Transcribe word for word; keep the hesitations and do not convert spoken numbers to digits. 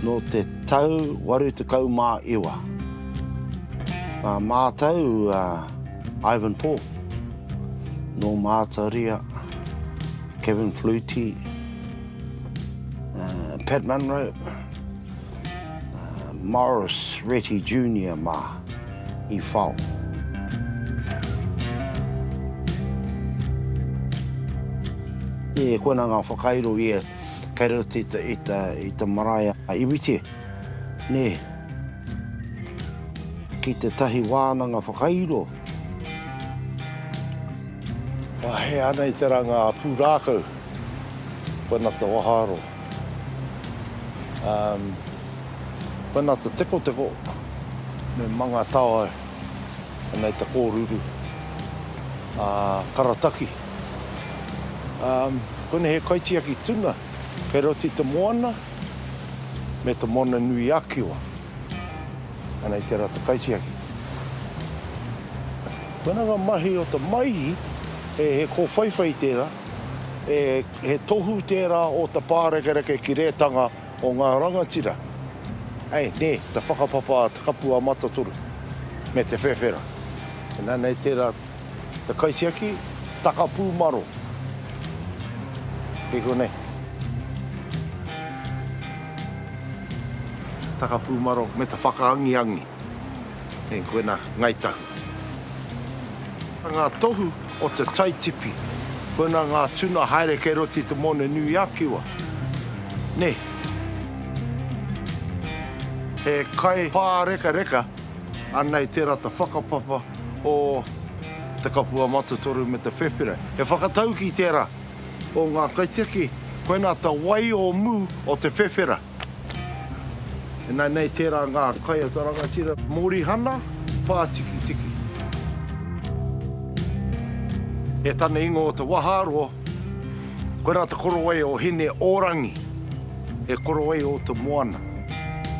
no te tau waru te kau mā iwa. Uh, mātau uh, Ivan Paul, no Mātaria, Kevin Flutie, uh, Pat Munro, uh, Morris Retty Junior mā I whao. E koena ngā whakairo ia, kei rau te ita, ita, ita maraia a iwiti. Ne, ki te tahi wānanga whakairo. Wa he ana I te ranga pūrākau, koena te waharo. Um, koena te teko teko, me manga tawa, ana I te kōruru. Uh, karataki. Um, Kone he kaitiaki tuna, kei roti te moana, me te mona nui akiwa. Ana I te rata kaitiaki. Kona ngā mahi o te maihi, e he kōwhaiwhai tērā, e he tohu tērā o te pārekereke ki rētanga o ngā rangatira. Ei, ne, te whakapapa te kapua matatoru, me te whewhera. E nānei tērā te kaitiaki, takapū maro. Ke konei. Takapū maro me te whakaangi-angi. E koena ngaitahu. Ngā tohu o te taitipi. Koena ngā tuna haere kei roti te mone nui akiwa. Ne. He kai pāreka reka, ana I tērā te whakapapa o te kapua matatoru me te whewhera. He whakatau ki tērā. O ngā kaitiaki, koena te wai o mū o te whewhera. E nai nei tērā ngā kai o te rangatira, mōrihana, pātiki tiki. E tana ingo o te waharo, koena te korowai o hene orangi, e korowai o te moana.